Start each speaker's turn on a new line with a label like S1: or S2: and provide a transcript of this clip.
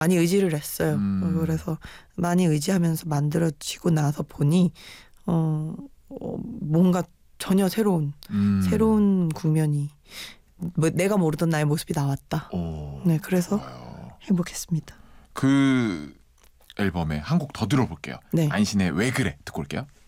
S1: 많이 의지를 했어요. 그래서 많이 의지하면서 만들어지고 나서 보니 뭔가 전혀 새로운 국면이 내가 모르던 나의 모습이 나왔다. 네, 그래서
S2: 좋아요.
S1: 행복했습니다.
S2: 그 앨범에 한 곡 더 들어볼게요.
S1: 네.
S2: 안신의 왜 그래 듣고 올게요.